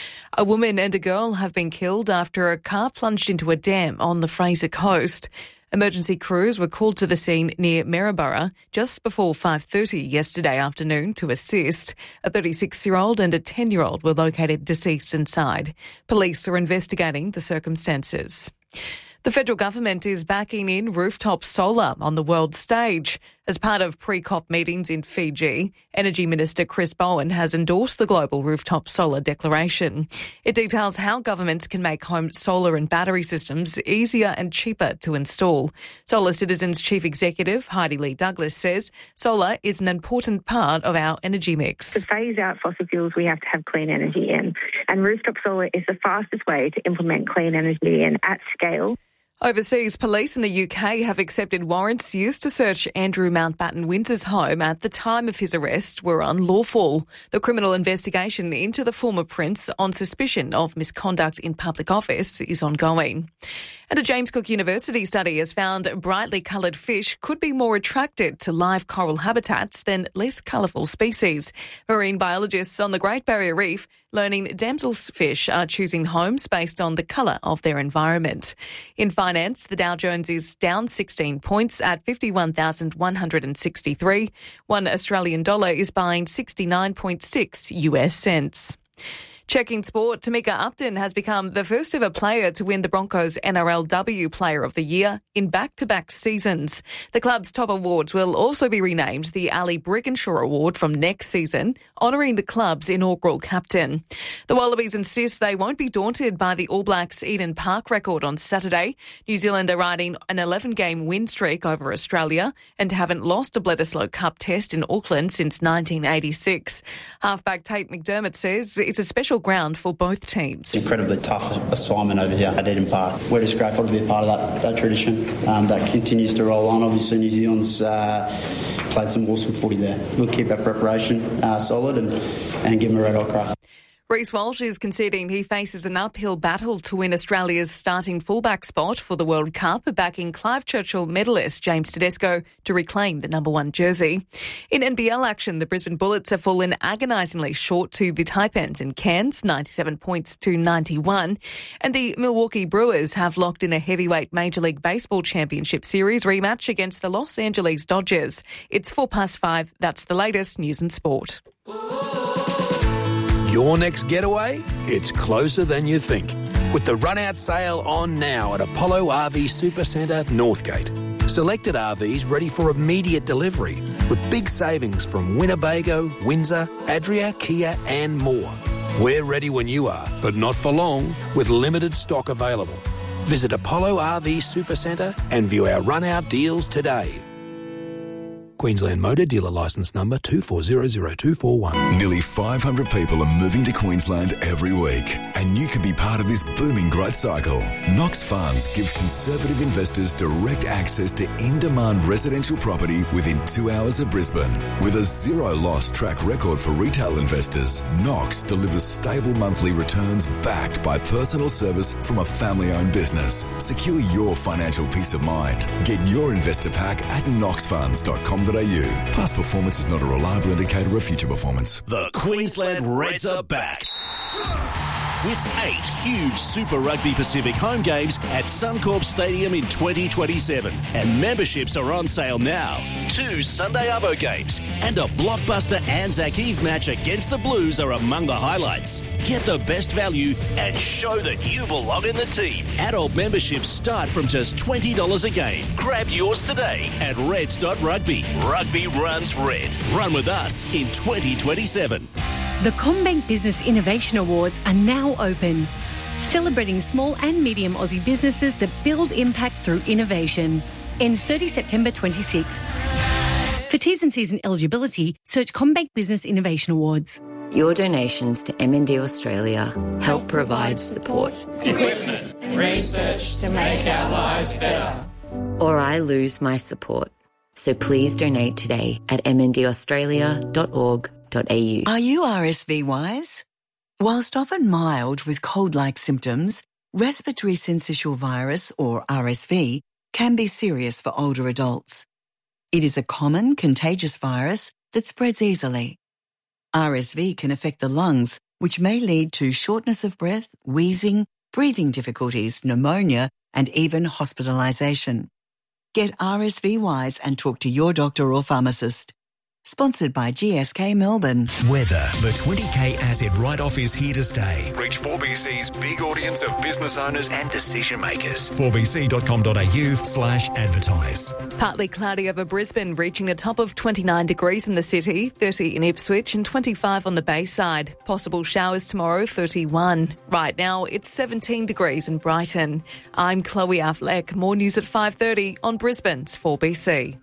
A woman and a girl have been killed after a car plunged into a dam on the Fraser Coast. Emergency crews were called to the scene near Maryborough just before 5:30 yesterday afternoon to assist. A 36-year-old and a 10-year-old were located deceased inside. Police are investigating the circumstances. The federal government is backing in rooftop solar on the world stage. As part of pre-COP meetings in Fiji, Energy Minister Chris Bowen has endorsed the global rooftop solar declaration. It details how governments can make home solar and battery systems easier and cheaper to install. Solar Citizens Chief Executive Heidi Lee Douglas says solar is an important part of our energy mix. To phase out fossil fuels, we have to have clean energy in. And rooftop solar is the fastest way to implement clean energy in at scale. Overseas, police in the UK have accepted warrants used to search Andrew Mountbatten Windsor's home at the time of his arrest were unlawful. The criminal investigation into the former prince on suspicion of misconduct in public office is ongoing. And a James Cook University study has found brightly coloured fish could be more attracted to live coral habitats than less colourful species. Marine biologists on the Great Barrier Reef learning damselfish are choosing homes based on the colour of their environment. In finance, the Dow Jones is down 16 points at 51,163. One Australian dollar is buying 69.6 US cents. Checking sport, Tamika Upton has become the first ever player to win the Broncos NRLW Player of the Year in back-to-back seasons. The club's top awards will also be renamed the Ali Brigginshaw Award from next season, honouring the club's inaugural captain. The Wallabies insist they won't be daunted by the All Blacks' Eden Park record on Saturday. New Zealand are riding an 11-game win streak over Australia and haven't lost a Bledisloe Cup test in Auckland since 1986. Halfback Tate McDermott says it's a special ground for both teams. Incredibly tough assignment over here at Eden Park. We're just grateful to be a part of that tradition that continues to roll on. Obviously, New Zealand's played some awesome footy there. We'll keep our preparation solid and give them a red hot crack. Reece Walsh is conceding he faces an uphill battle to win Australia's starting fullback spot for the World Cup, backing Clive Churchill medalist James Tedesco to reclaim the number 1 jersey. In NBL action, the Brisbane Bullets have fallen agonisingly short to the Taipans in Cairns, 97 points to 91. And the Milwaukee Brewers have locked in a heavyweight Major League Baseball Championship Series rematch against the Los Angeles Dodgers. It's 5:04. That's the latest news and sport. Your next getaway? It's closer than you think. With the run-out sale on now at Apollo RV Supercentre, Northgate. Selected RVs ready for immediate delivery with big savings from Winnebago, Windsor, Adria, Kia and more. We're ready when you are, but not for long, with limited stock available. Visit Apollo RV Supercentre and view our run-out deals today. Queensland Motor Dealer Licence Number 2400241. Nearly 500 people are moving to Queensland every week, and you can be part of this booming growth cycle. Knox Funds gives conservative investors direct access to in-demand residential property within 2 hours of Brisbane. With a zero-loss track record for retail investors, Knox delivers stable monthly returns backed by personal service from a family-owned business. Secure your financial peace of mind. Get your investor pack at knoxfunds.com.au. Past performance is not a reliable indicator of future performance. The Queensland Reds are back. With 8 huge Super Rugby Pacific home games at Suncorp Stadium in 2027. And memberships are on sale now. 2 Sunday Arvo games and a blockbuster Anzac Eve match against the Blues are among the highlights. Get the best value and show that you belong in the team. Adult memberships start from just $20 a game. Grab yours today at reds.rugby. Rugby runs red. Run with us in 2027. The CommBank Business Innovation Awards are now open, celebrating small and medium Aussie businesses that build impact through innovation. Ends 30 September 26. For T's and C's and eligibility, search CommBank Business Innovation Awards. Your donations to MND Australia help provide support, equipment, and research to make our lives better. Or I lose my support. So please donate today at mndaustralia.org. Are you RSV wise? Whilst often mild with cold-like symptoms, respiratory syncytial virus, or RSV, can be serious for older adults. It is a common contagious virus that spreads easily. RSV can affect the lungs, which may lead to shortness of breath, wheezing, breathing difficulties, pneumonia, and even hospitalisation. Get RSV wise and talk to your doctor or pharmacist. Sponsored by GSK Melbourne. Weather. The 20K asset write-off is here to stay. Reach 4BC's big audience of business owners and decision makers. 4bc.com.au/advertise. Partly cloudy over Brisbane, reaching a top of 29 degrees in the city, 30 in Ipswich and 25 on the Bayside. Possible showers tomorrow, 31. Right now, it's 17 degrees in Brighton. I'm Chloe Affleck. More news at 5:30 on Brisbane's 4BC.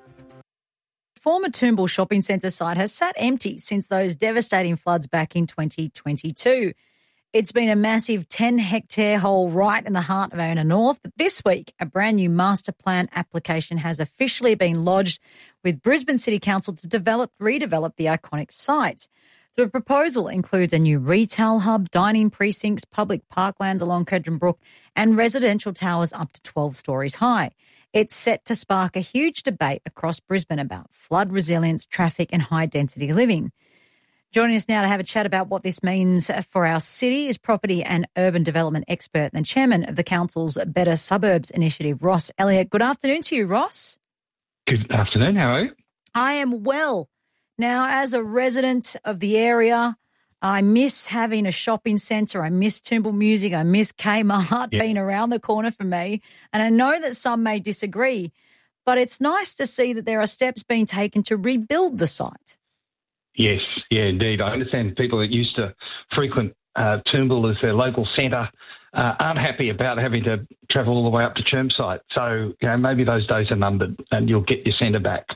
Former Toombul shopping centre site has sat empty since those devastating floods back in 2022. It's been a massive 10-hectare hole right in the heart of Ona North. But this week, a brand new master plan application has officially been lodged with Brisbane City Council to redevelop the iconic site. The proposal includes a new retail hub, dining precincts, public parklands along Kedron Brook, and residential towers up to 12 stories high. It's set to spark a huge debate across Brisbane about flood resilience, traffic and high-density living. Joining us now to have a chat about what this means for our city is property and urban development expert and chairman of the council's Better Suburbs Initiative, Ross Elliott. Good afternoon to you, Ross. Good afternoon. How are you? I am well. Now, as a resident of the area, I miss having a shopping centre. I miss Toombul Music. I miss Kmart being around the corner for me. And I know that some may disagree, but it's nice to see that there are steps being taken to rebuild the site. Yes, indeed. I understand people that used to frequent Toombul as their local centre aren't happy about having to travel all the way up to Chermside. So, maybe those days are numbered and you'll get your centre back.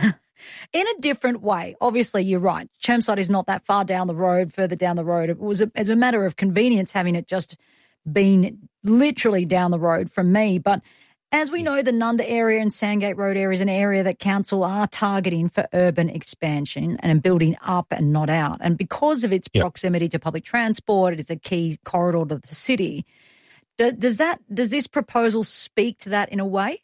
In a different way. Obviously, you're right. Chermside is not that far down the road, further down the road. It was as a matter of convenience having it just been literally down the road from me. But as we know, the Nunda area and Sandgate Road area is an area that council are targeting for urban expansion and building up and not out. And because of its proximity to public transport, it is a key corridor to the city. Does this proposal speak to that in a way?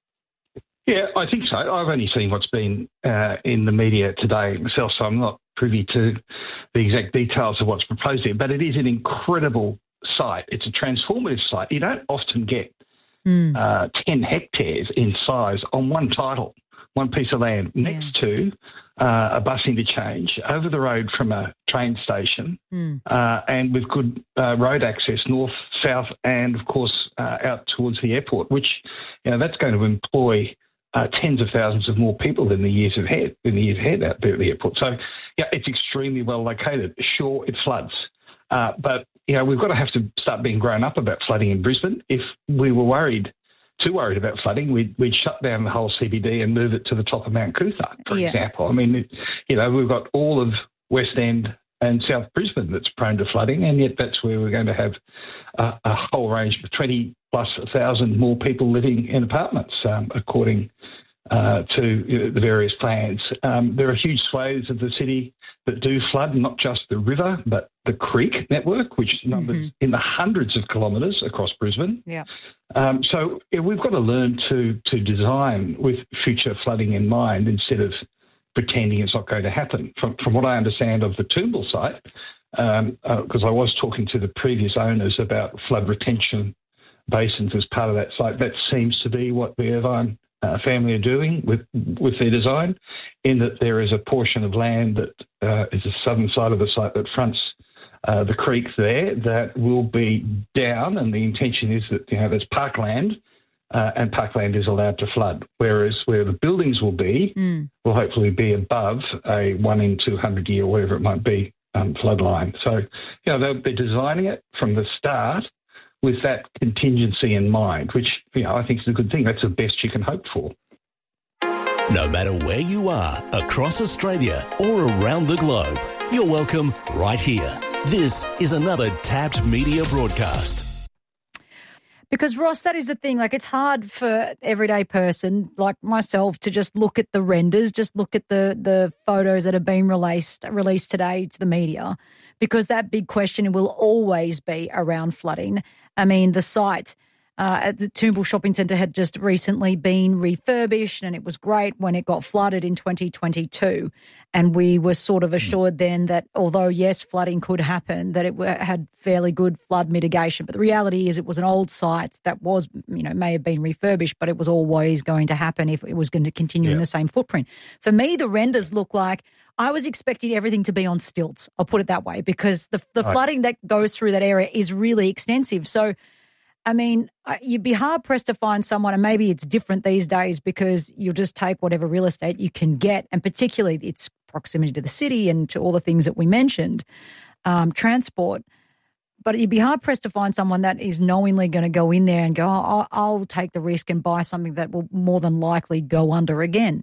Yeah, I think so. I've only seen what's been in the media today myself, so I'm not privy to the exact details of what's proposed here. But it is an incredible site. It's a transformative site. You don't often get 10 hectares in size on one title, one piece of land next to a bus interchange, over the road from a train station, and with good road access north, south, and, of course, out towards the airport, which, that's going to employ tens of thousands of more people in the years ahead out there at the airport. So, it's extremely well located. Sure, it floods. But, we've got to have to start being grown up about flooding in Brisbane. If we were worried too worried about flooding, we'd shut down the whole CBD and move it to the top of Mount Coot-tha, for example. I mean, we've got all of West End and South Brisbane that's prone to flooding, and yet that's where we're going to have a whole range of 20+ 1,000 more people living in apartments, according to the various plans. There are huge swathes of the city that do flood, not just the river, but the creek network, which numbers in the hundreds of kilometres across Brisbane. Yeah. So we've got to learn to design with future flooding in mind instead of pretending it's not going to happen. From what I understand of the Toombul site, because I was talking to the previous owners about flood retention basins as part of that site, that seems to be what the Irvine family are doing with their design, in that there is a portion of land that is the southern side of the site that fronts the creek there that will be down, and the intention is that there's parkland, and parkland is allowed to flood, whereas where the buildings will be will hopefully be above a 1 in 200 year, whatever it might be, flood line. So they're designing it from the start with that contingency in mind, which I think is a good thing. That's the best you can hope for. No matter where you are, across Australia or around the globe, you're welcome right here. This is another Tapped Media broadcast. Because, Ross, that is the thing. Like, it's hard for everyday person like myself to just look at the renders, just look at the photos that have been released today to the media, because that big question will always be around flooding. I mean, the site at the Toombul Shopping Centre had just recently been refurbished, and it was great when it got flooded in 2022. And we were sort of assured then that although, yes, flooding could happen, that it had fairly good flood mitigation. But the reality is it was an old site that was, may have been refurbished, but it was always going to happen if it was going to continue in the same footprint. For me, the renders look like I was expecting everything to be on stilts. I'll put it that way, because the flooding that goes through that area is really extensive. So, I mean, you'd be hard-pressed to find someone, and maybe it's different these days because you'll just take whatever real estate you can get, and particularly its proximity to the city and to all the things that we mentioned, transport. But you'd be hard-pressed to find someone that is knowingly going to go in there and go, I'll take the risk and buy something that will more than likely go under again.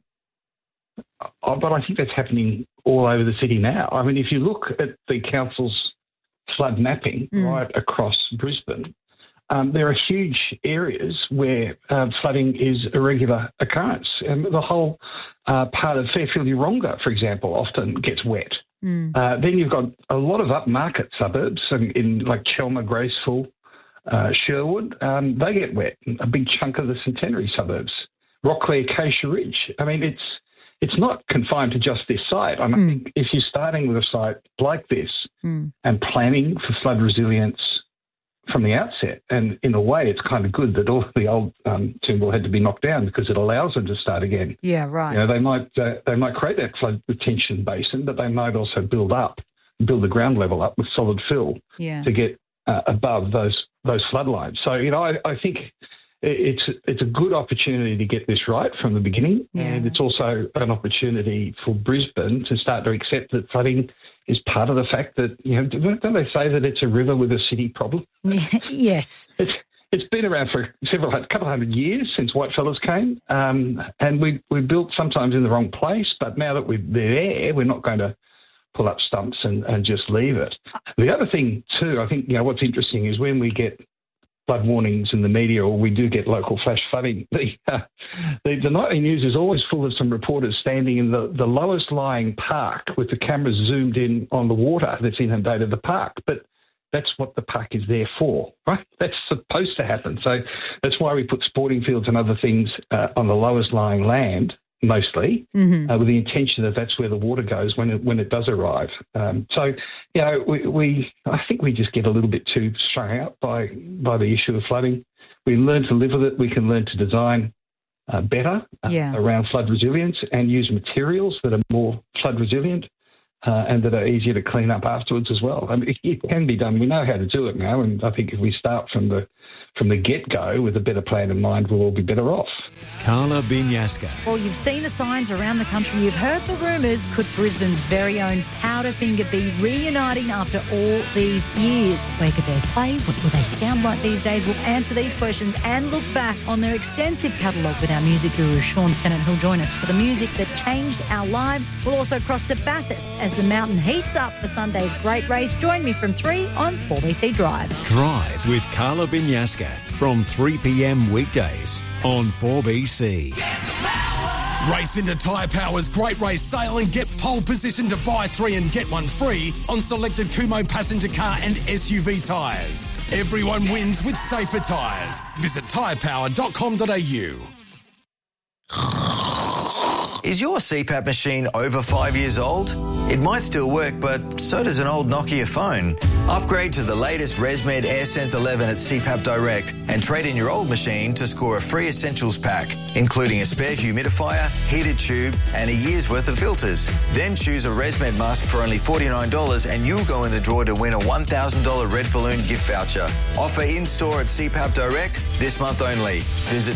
But I think that's happening all over the city now. I mean, if you look at the council's flood mapping right across Brisbane, there are huge areas where flooding is a regular occurrence. The whole part of Fairfield-Yeronga, for example, often gets wet. Then you've got a lot of upmarket suburbs in like Chelmer, Graceville, Sherwood. They get wet. A big chunk of the Centenary suburbs. Rocklea, Acacia Ridge. I mean, it's not confined to just this site. I think if you're starting with a site like this and planning for flood resilience from the outset, and in a way it's kind of good that all the old Toombul had to be knocked down, because it allows them to start again. Yeah, right. They might create that flood retention basin, but they might also build the ground level up with solid fill to get above those flood lines. So I think it's a good opportunity to get this right from the beginning, and it's also an opportunity for Brisbane to start to accept that flooding is part of the fact that, don't they say that it's a river with a city problem? Yes. It's been around for a couple hundred years since whitefellas came, and we built sometimes in the wrong place, but now that we're there, we're not going to pull up stumps and just leave it. The other thing too, I think, what's interesting is when we get flood warnings in the media, or we do get local flash flooding, the nightly news is always full of some reporters standing in the lowest lying park with the cameras zoomed in on the water that's inundated the park. But that's what the park is there for, right? That's supposed to happen. So that's why we put sporting fields and other things on the lowest lying land, mostly, with the intention that that's where the water goes when it does arrive. I think we just get a little bit too strung out by the issue of flooding. We learn to live with it. We can learn to design better around flood resilience and use materials that are more flood resilient. and that are easier to clean up afterwards as well. I mean, it can be done. We know how to do it now, and I think if we start from the get-go with a better plan in mind, we'll all be better off. Carla Binyaska. Well, you've seen the signs around the country. You've heard the rumours. Could Brisbane's very own Powderfinger be reuniting after all these years? Where could they play? What will they sound like these days? We'll answer these questions and look back on their extensive catalogue with our music guru, Sean Sennett, who'll join us for the music that changed our lives. We'll also cross to Bathurst as the mountain heats up for Sunday's great race. Join me from 3 on 4BC Drive. Drive with Carla Binyaska from 3 p.m. weekdays on 4BC. Race into Tyre Power's Great Race Sale and get pole position to buy 3 and get 1 free on selected Kumho passenger car and SUV tyres. Everyone wins with safer tyres. Visit tyrepower.com.au. Is your CPAP machine over 5 years old? It might still work, but so does an old Nokia phone. Upgrade to the latest ResMed AirSense 11 at CPAP Direct and trade in your old machine to score a free essentials pack, including a spare humidifier, heated tube and a year's worth of filters. Then choose a ResMed mask for only $49 and you'll go in the draw to win a $1,000 Red Balloon gift voucher. Offer in-store at CPAP Direct this month only. Visit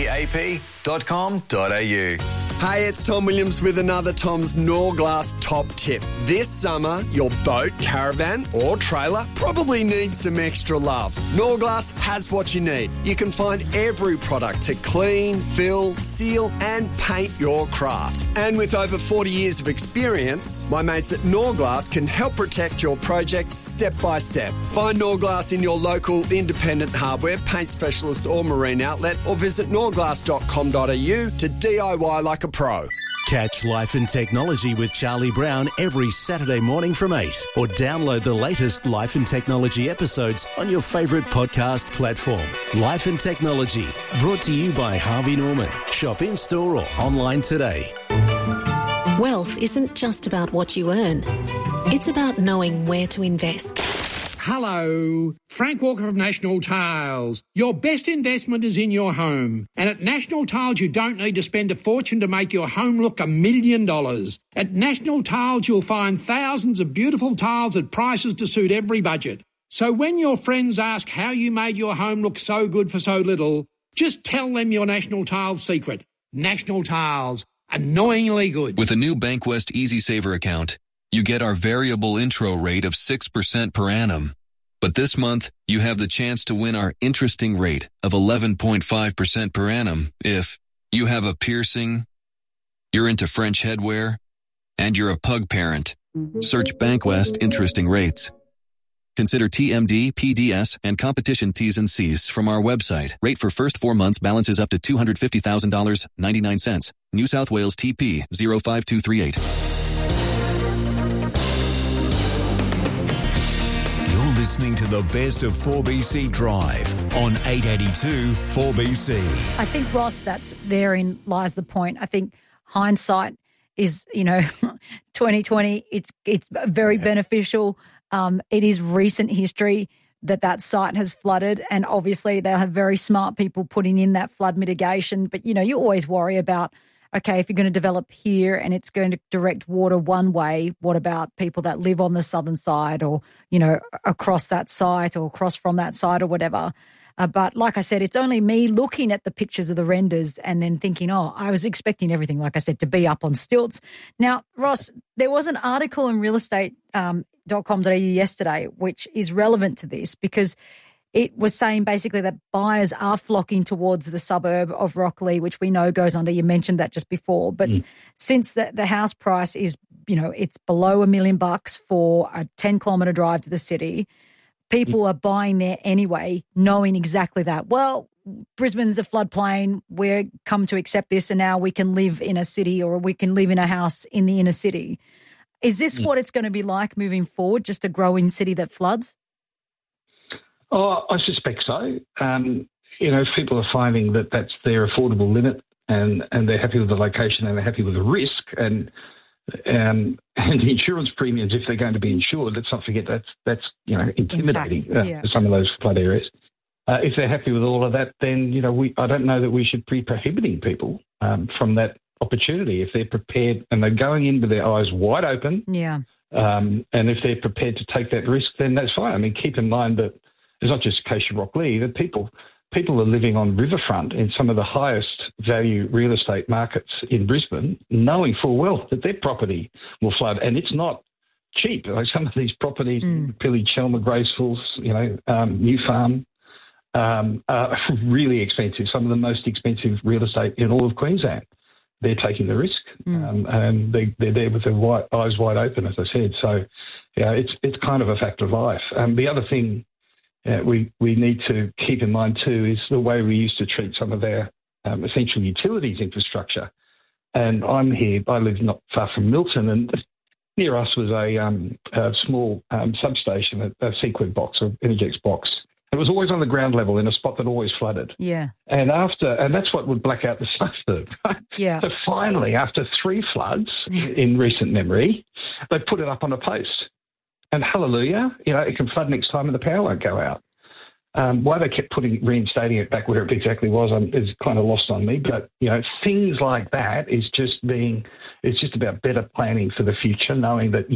cpap.com.au. Hey, it's Tom Williams with another Tom's Norglass top tip. This summer, your boat, caravan or trailer probably needs some extra love. Norglass has what you need. You can find every product to clean, fill, seal and paint your craft. And with over 40 years of experience, my mates at Norglass can help protect your project step by step. Find Norglass in your local independent hardware, paint specialist or marine outlet or visit norglass.com.au to DIY like a pro. Catch Life and Technology with Charlie Brown every Saturday morning from 8 or download the latest Life and Technology episodes on your favourite podcast platform. Life and Technology, brought to you by Harvey Norman. Shop in-store or online today. Wealth isn't just about what you earn. It's about knowing where to invest. Hello, Frank Walker of National Tiles. Your best investment is in your home. And at National Tiles, you don't need to spend a fortune to make your home look $1 million. At National Tiles, you'll find thousands of beautiful tiles at prices to suit every budget. So when your friends ask how you made your home look so good for so little, just tell them your National Tiles secret. National Tiles, annoyingly good. With a new Bankwest Easy Saver account, you get our variable intro rate of 6% per annum. But this month, you have the chance to win our interesting rate of 11.5% per annum if you have a piercing, you're into French headwear, and you're a pug parent. Search Bankwest Interesting Rates. Consider TMD, PDS, and competition T's and C's from our website. Rate for first 4 months balances up to $250,000, 99 cents. New South Wales TP 05238. Listening to the best of 4BC Drive on 882 4BC. I think, Ross, therein lies the point. I think hindsight is, 2020. It's very beneficial. It is recent history that site has flooded, and obviously they'll have very smart people putting in that flood mitigation. But, you always worry about, okay, if you're going to develop here and it's going to direct water one way, what about people that live on the southern side or, across that site or across from that site or whatever? But like I said, it's only me looking at the pictures of the renders and then thinking, I was expecting everything, like I said, to be up on stilts. Now, Ross, there was an article in realestate.com.au yesterday which is relevant to this because it was saying basically that buyers are flocking towards the suburb of Rocklea, which we know goes under. You mentioned that just before. But since the house price is, it's below $1 million for a 10-kilometre drive to the city, people are buying there anyway, knowing exactly that. Well, Brisbane's a floodplain. We're come to accept this and now we can live in a city or we can live in a house in the inner city. Is this what it's going to be like moving forward, just a growing city that floods? Oh, I suspect so. If people are finding that that's their affordable limit and they're happy with the location and they're happy with the risk and the insurance premiums, if they're going to be insured, let's not forget that's intimidating for some of those flood areas. If they're happy with all of that, then, I don't know that we should be prohibiting people from that opportunity if they're prepared and they're going in with their eyes wide open. Yeah. And if they're prepared to take that risk, then that's fine. I mean, keep in mind that it's not just Acacia Rocklea, that people are living on riverfront in some of the highest value real estate markets in Brisbane, knowing full well that their property will flood. And it's not cheap. Like some of these properties, Pilly, Chelmer, Gracefuls, New Farm, are really expensive. Some of the most expensive real estate in all of Queensland. They're taking the risk, and they're there with their eyes wide open, as I said. So, it's kind of a fact of life. The other thing we need to keep in mind too is the way we used to treat some of our essential utilities infrastructure. And I live not far from Milton, and near us was a small substation, a Sequent box, or Energex box. It was always on the ground level in a spot that always flooded. Yeah. And that's what would black out the suburb. Right? Yeah. So finally, after 3 floods in recent memory, they put it up on a post. And hallelujah, it can flood next time and the power won't go out. Why they kept reinstating it back where it exactly was is kind of lost on me. But, things like that it's just about better planning for the future, knowing that